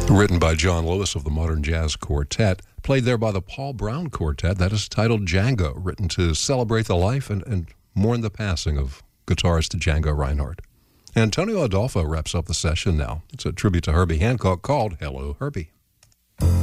Written by John Lewis of the Modern Jazz Quartet, played there by the Paul Brown Quartet. That is titled Django, written to celebrate the life and mourn the passing of guitarist Django Reinhardt. Antonio Adolfo wraps up the session now. It's a tribute to Herbie Hancock called Hello, Herbie.